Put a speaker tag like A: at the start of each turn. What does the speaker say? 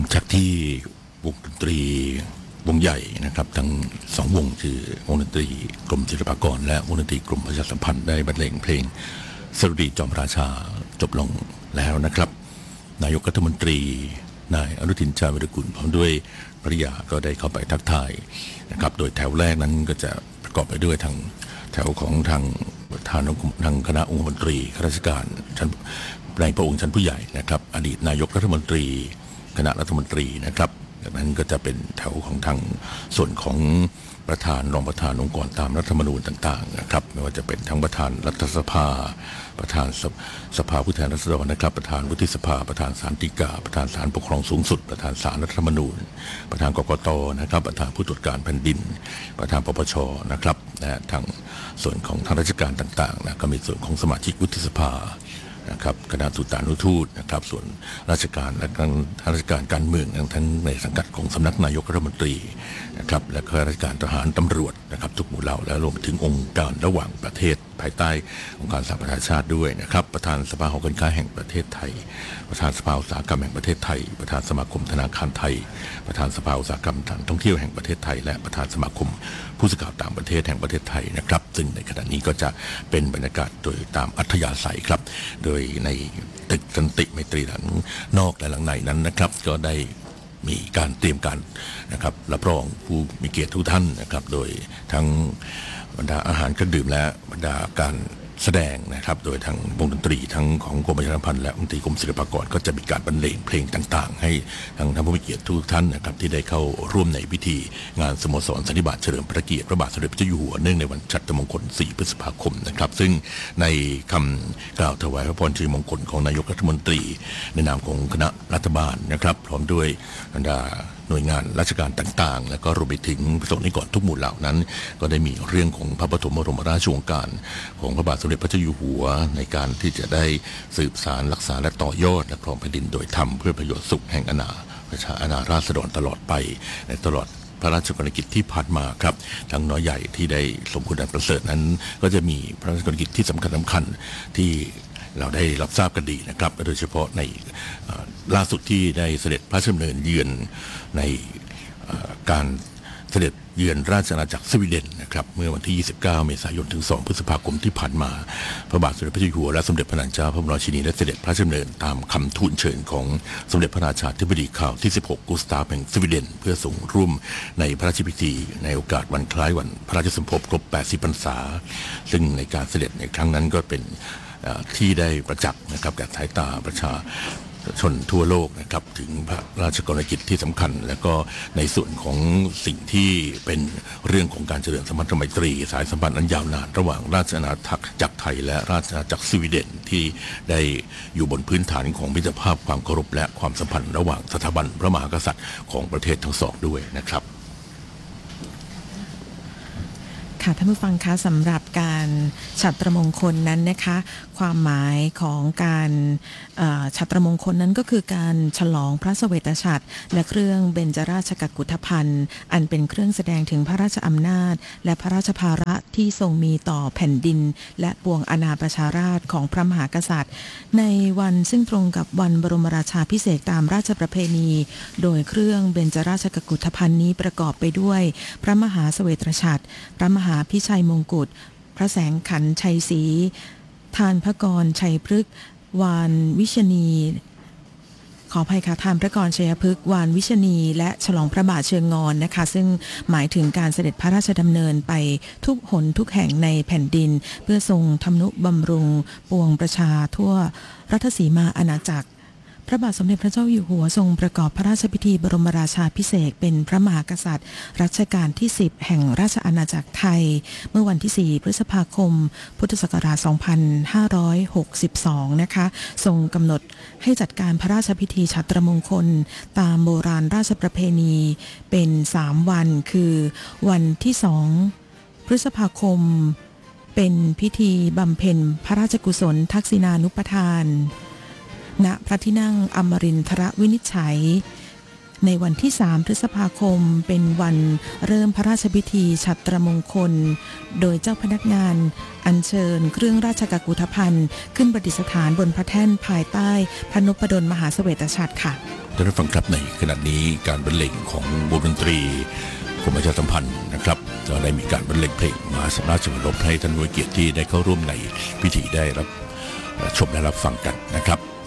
A: จากที่วงดนตรีวงใหญ่นะครับทั้งสองวงคือวงดนตรีกรมศิลปากรและวงดนตรีกรมประชาสัมพันธ์ได้บรรเลงเพลงสดุดีจอมราชาจบลงแล้วนะครับนายกรัฐมนตรีนายอนุทินชาญวิรากูลพร้อมด้วยภริยาก็ได้เข้าไปทักทายนะครับโดยแถวแรกนั้นก็จะประกอบไปด้วยทางแถวของทางคณะองคมนตรีข้าราชการชั้นในพระองค์ชั้นผู้ใหญ่นะครับอดีตนายกรัฐมนตรีคณะรัฐมนตรีนะครับจากนั้นก็จะเป็นแถวของทางส่วนของประธานรองประธานองค์กรตามรัฐธรรมนูญต่างๆนะครับไม่ว่าจะเป็นทั้งประธานรัฐสภาประธานสภาผู้แทนราษฎรนะครับประธานวุฒิสภาประธานศาลฎีกาประธานศาลปกครองสูงสุดประธานศาลรัฐธรรมนูญประธานกกตนะครับประธานผู้ตรวจการแผ่นดินประธานปปชนะครับและทางส่วนของทางราชการต่างๆนะก็มีส่วนของสมาชิกวุฒิสภานะครับคณะทูตานุทูตนะครับส่วนราชการและข้าราชการการเมืองทั้งในสังกัดของสำนักนายกรัฐมนตรีนะครับและข้าราชการทหารตำรวจนะครับทุกหมู่เหล่าและรวมถึงองค์การระหว่างประเทศภายใต้องค์การสหประชาชาติด้วยนะครับประธานสภาหอการค้าแห่งประเทศไทยประธานสภาอุตสาหกรรมแห่งประเทศไทยประธานสมาคมธนาคารไทยประธานสภาอุตสาหกรรมการท่องเที่ยวแห่งประเทศไทยและประธานสมาคมผู้สื่อข่าวต่างประเทศแห่งประเทศไทยนะครับซึ่งในขณะนี้ก็จะเป็นบรรยากาศโดยตามอัธยาศัยครับโดยในตึกสันติไมตรีหลังนอกและหลังในนั้นนะครับก็ได้มีการเตรียมการนะครับรับรองผู้มีเกียรติทุกท่านนะครับโดยทั้งบรรดาอาหารเครื่องดื่มและบรรดาการแสดงนะครับโดยทางวงดนตรีทั้งของกรมประชาสัมพันธ์และวงดนตรีกรมศิลปากรก็จะมีการบรรเลงเพลงต่างๆให้ทางผู้มีเกียรติทุกท่านนะครับที่ได้เข้าร่วมในพิธีงานสโมสรสันนิบาตเฉลิมพระเกียรติพระบาทสมเด็จพระเจ้าอยู่หัวเนื่องในวันฉัตรมงคล4พฤษภาคมนะครับซึ่งในคำกล่าวถวายพระพรชัยมงคลของนายกรัฐมนตรีในนามของคณะรัฐบาลนะครับพร้อมด้วยบรรดาหน่วยงานราชการต่างๆและก็รวมไปถึงประสงค์นิกรทุกหมู่เหล่านั้นก็ได้มีเรื่องของพระปฐมบรมราชโองการของพระบาทสมเด็จพระเจ้าอยู่หัวในการที่จะได้สืบสานรักษาและต่อยอดและครองแผ่นดินโดยธรรมเพื่อประโยชน์สุขแห่งประชาอาณาราษฎรตลอดไปในตลอดพระราชกรณียกิจที่ผ่านมาครับทั้งน้อยใหญ่ที่ได้สมคุณอันประเสริฐนั้นก็จะมีพระราชกรณียกิจที่สำคัญที่เราได้รับทราบกันดีนะครับโดยเฉพาะในล่าสุดที่ได้เสด็จพระราชดำเนินเยือนในการเสด็จเยือนราชอาณาจักรสวีเดนนะครับเมื่อวันที่29เมษายนถึง2พฤษภาคมที่ผ่านมาพระบาทสมเด็จพระเจ้าอยู่หัวและสมเด็จพระนางเจ้าพระบรมราชินีได้เสด็จพระราชดำเนินตามคำทูลเชิญของสมเด็จพระราชาธิบดีคาร์ลที่16กุสตาฟแห่งสวีเดนเพื่อส่งร่วมในพระราชพิธีในโอกาสวันคล้ายวันพระราชสมภพครบ80พรรษาซึ่งในการเสด็จในครั้งนั้นก็เป็นที่ได้ประจักษ์นะครับแก่สายตาประชาชนทั่วโลกนะครับถึงพระราชกรณียกิจที่สำคัญและก็ในส่วนของสิ่งที่เป็นเรื่องของการเจริญสัมพันธไมตรีสายสัมพันธ์อันยาวนานระหว่างราชอาณาจักรไทยและราชอาณาจักรสวีเดนที่ได้อยู่บนพื้นฐานของมิตรภาพความเคารพและความสัมพันธ์ระหว่างสถาบันพระมหากษัตริย์ของประเทศทั้งสองด้วยนะครับ
B: ค่ะท่านผู้ฟังคะสำหรับการฉัตรมงคลนั้นนะคะความหมายของการฉัตรมงคลนั้นก็คือการฉลองพระเสวตฉัตรและเครื่องเบญจราชกุฏภัณฑ์อันเป็นเครื่องแสดงถึงพระราชอำนาจและพระราชภาระที่ทรงมีต่อแผ่นดินและปวงอาณาประชาราษฎร์ของพระมหากษัตริย์ในวันซึ่งตรงกับวันบรมราชาภิเษกตามราชประเพณีโดยเครื่องเบญจราชกุฏภัณฑ์นี้ประกอบไปด้วยพระมหาเสวตฉัตรพระมหาพิชัยมงกุฎพระแสงขันธ์ชัยศรีทานพระกรชัยพฤกษ์วานวิชนีขออภัยค่ะทานพระกรชัยพฤกษ์วานวิชนีและฉลองพระบาทเชิงงอนนะคะซึ่งหมายถึงการเสด็จพระราชดำเนินไปทุกหนทุกแห่งในแผ่นดินเพื่อทรงทำนุบำรุงปวงประชาทั่วรัฐสีมาอาณาจักรพระบาทสมเด็จพระเจ้าอยู่หัวทรงประกอบพระราชพิธีบรมราชาภิเษกเป็นพระมหากษัตริย์รัชกาลที่10แห่งราชอาณาจักรไทยเมื่อวันที่4พฤษภาคมพุทธศักราช2562นะคะทรงกำหนดให้จัดการพระราชพิธีฉัตรมงคลตามโบราณราชประเพณีเป็น3วันคือวันที่2พฤษภาคมเป็นพิธีบำเพ็ญพระราชกุศลทักษิณานุปทานณพระที่นั่งอมรินทรวินิจฉัยในวันที่3พฤษภาคมเป็นวันเริ่มพระราชพิธีฉัตรมงคลโดยเจ้าพนักงานอัญเชิญเครื่องราชกุฏภัณฑ์ขึ้นประดิษฐานบนพระแท่นภายใต้พระนพดลมหาเสวตฉัตรค่ะ
A: ท่านผู้ฟังครับในขณะนี้การบรรเลงของวงดนตรีกรมประชาสัมพันธ์นะครับก็ได้มีการบรรเลงเพลงมาสำราญรบให้ท่านผู้เกียรติที่ได้เข้าร่วมในพิธีได้รับชมและรับฟังกันนะครับ